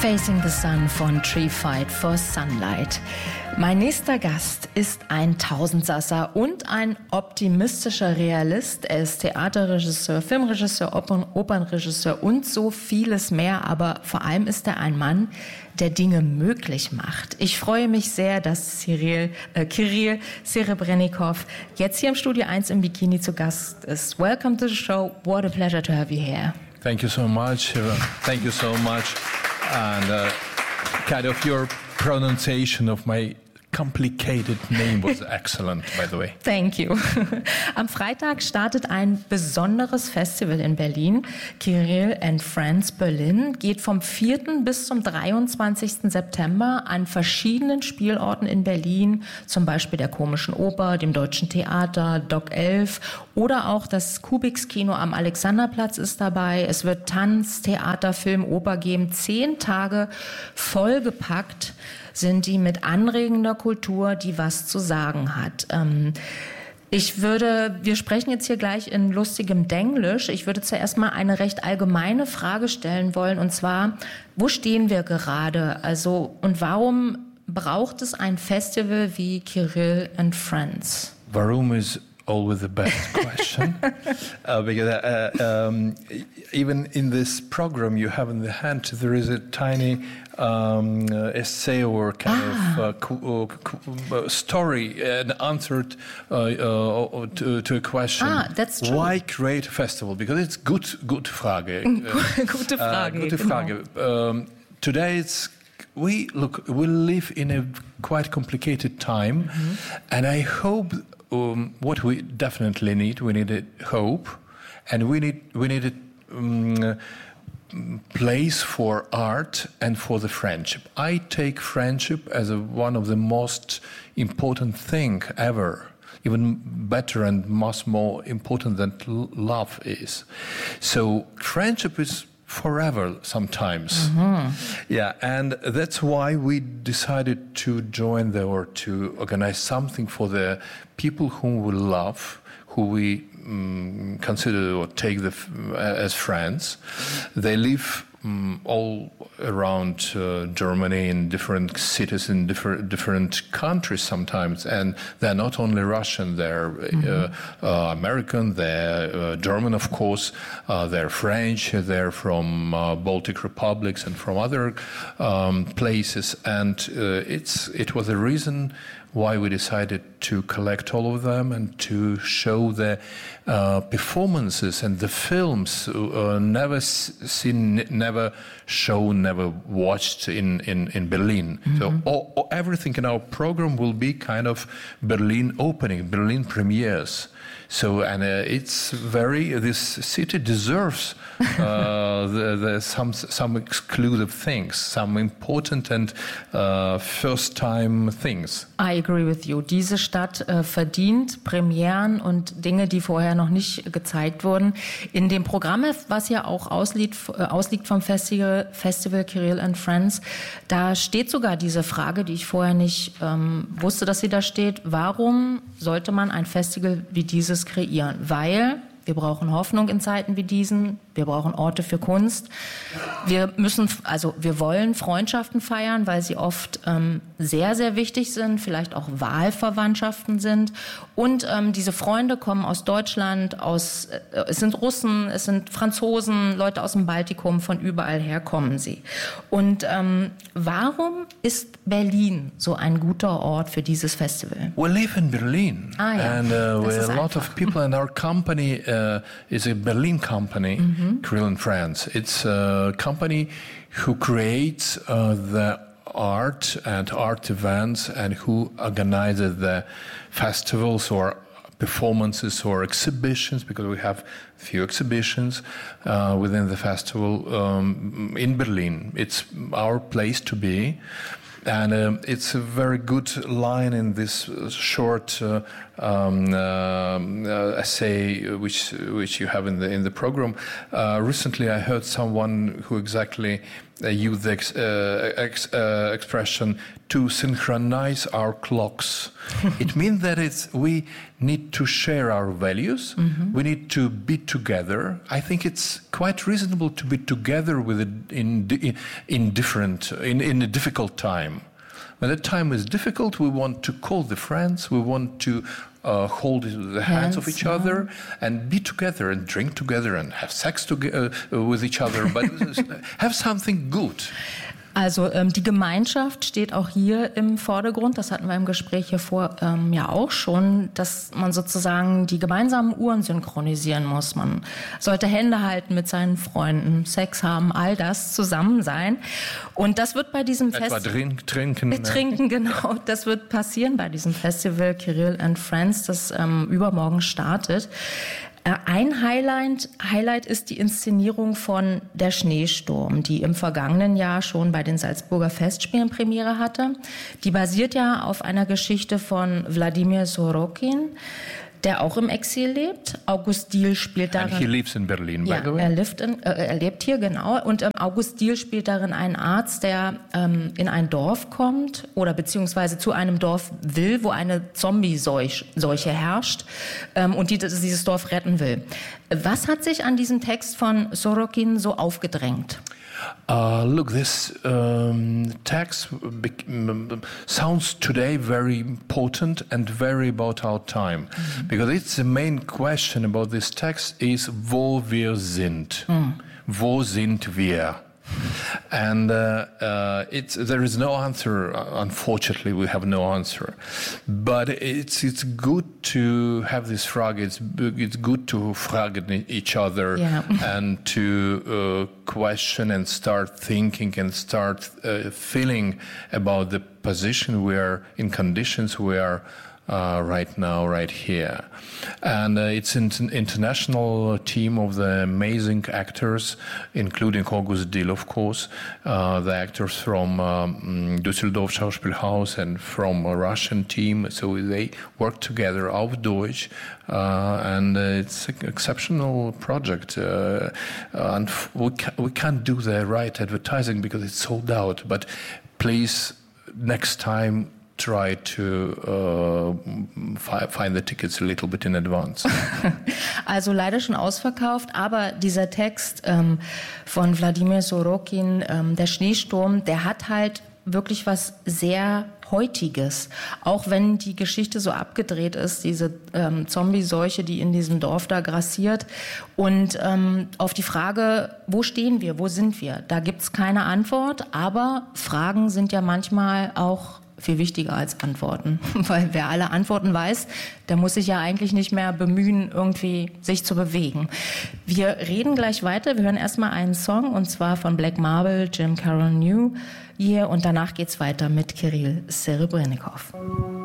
Facing the Sun von Tree Fight for Sunlight. Mein nächster Gast ist ein Tausendsasser und ein optimistischer Realist. Er ist Theaterregisseur, Filmregisseur, Opernregisseur und so vieles mehr. Aber vor allem ist er ein Mann, der Dinge möglich macht. Ich freue mich sehr, dass Kirill Serebrennikov jetzt hier im Studio 1 im Bikini zu Gast ist. Welcome to the show. What a pleasure to have you here. Thank you so much. Thank you so much. And kind of your pronunciation of my complicated name was excellent, by the way. Thank you. Am Freitag startet ein besonderes Festival in Berlin. Kirill and Friends Berlin geht vom 4. bis zum 23. September an verschiedenen Spielorten in Berlin, zum Beispiel der Komischen Oper, dem Deutschen Theater, Doc 11 oder auch das Kubix Kino am Alexanderplatz ist dabei. Es wird Tanz, Theater, Film, Oper geben. 10 Tage vollgepackt sind die mit anregender Kultur, die was zu sagen hat. Wir sprechen jetzt hier gleich in lustigem Denglisch. Ich würde zuerst mal eine recht allgemeine Frage stellen wollen, und zwar, wo stehen wir gerade? Also, und warum braucht es ein Festival wie Kirill and Friends? Warum is always the best question. Because even in this program you have in the hand, there is a tiny essay or kind of story, an answer to a question. That's true. Why create a festival? Because it's good Frage. Gute Frage. Gute Frage. Genau. Today we live in a quite complicated time, and I hope what we definitely need a hope, and we need a place for art and for the friendship. I take friendship as one of the most important thing ever, even better and much more important than love is. So friendship is forever sometimes. Yeah, and that's why we decided to join or to organize something for the people whom we love, who we consider or take as friends. They live all around Germany in different cities in different countries sometimes, and they're not only Russian, they're American, they're German, of course, they're French, they're from Baltic republics and from other places, and it was a reason why we decided to collect all of them and to show the performances and the films never seen, never shown, never watched in Berlin. So everything in our program will be kind of Berlin opening, Berlin premieres. So, and this city deserves some exclusive things, some important and first-time things. I agree with you. Diese Stadt verdient Premieren und Dinge, die vorher noch nicht gezeigt wurden. In dem Programm, was ja auch ausliegt vom Festival Kirill and Friends, da steht sogar diese Frage, die ich vorher nicht wusste, dass sie da steht. Warum sollte man ein Festival wie dieses kreieren? Weil wir brauchen Hoffnung in Zeiten wie diesen. Wir brauchen Orte für Kunst. Wir wollen Freundschaften feiern, weil sie oft sehr, sehr wichtig sind, vielleicht auch Wahlverwandtschaften sind. Und diese Freunde kommen aus Deutschland, es sind Russen, es sind Franzosen, Leute aus dem Baltikum, von überall her kommen sie. Und warum ist Berlin so ein guter Ort für dieses Festival? We live in Berlin, ja. And a lot of people in our company is a Berlin company. Kirill and Friends. It's a company who creates the art and art events and who organizes the festivals or performances or exhibitions, because we have few exhibitions within the festival in Berlin. It's our place to be. And it's a very good line in this short essay which you have in the program. Recently, I heard someone who exactly use the expression to synchronize our clocks. It means that we need to share our values. We need to be together. I think it's quite reasonable to be together in a difficult time. When the time is difficult, we want to call the friends. We want to hold the hands of each other and be together and drink together and have sex with each other, but have something good. Also die Gemeinschaft steht auch hier im Vordergrund. Das hatten wir im Gespräch hier vor ja auch schon, dass man sozusagen die gemeinsamen Uhren synchronisieren muss. Man sollte Hände halten mit seinen Freunden, Sex haben, all das zusammen sein. Und das wird bei diesem Festival... Trinken. Trinken, genau. Das wird passieren bei diesem Festival Kirill and Friends, das übermorgen startet. Ein Highlight ist die Inszenierung von Der Schneesturm, die im vergangenen Jahr schon bei den Salzburger Festspielen Premiere hatte. Die basiert ja auf einer Geschichte von Wladimir Sorokin, der auch im Exil lebt. August Diehl spielt darin... And he lives in Berlin, by the way. Er lebt hier, genau. Und August Diehl spielt darin einen Arzt, der in ein Dorf kommt oder beziehungsweise zu einem Dorf will, wo eine Zombie-Seuche herrscht und dieses Dorf retten will. Was hat sich an diesem Text von Sorokin so aufgedrängt? Look, this text sounds today very important and very about our time, because it's the main question about this text is wo wir sind. Wo sind wir? And there is no answer. Unfortunately, we have no answer. But it's good to have this frage. It's good to fragen each other and to question and start thinking and start feeling about the position we are in, conditions we are right now, right here. And it's an international team of the amazing actors, including August Diehl, of course, the actors from Düsseldorf Schauspielhaus and from a Russian team. So they work together auf Deutsch, and it's an exceptional project. And we can't do the right advertising because it's sold out, but please, next time, try to find the tickets a little bit in advance. Also leider schon ausverkauft, aber dieser Text von Wladimir Sorokin, Der Schneesturm, der hat halt wirklich was sehr Heutiges. Auch wenn die Geschichte so abgedreht ist, diese Zombie-Seuche, die in diesem Dorf da grassiert. Und auf die Frage, wo stehen wir, wo sind wir, da gibt's keine Antwort, aber Fragen sind ja manchmal auch viel wichtiger als Antworten. Weil wer alle Antworten weiß, der muss sich ja eigentlich nicht mehr bemühen, irgendwie sich zu bewegen. Wir reden gleich weiter. Wir hören erstmal einen Song, und zwar von Black Marble, Jim Carroll New Year. Und danach geht's weiter mit Kirill Serebrennikov.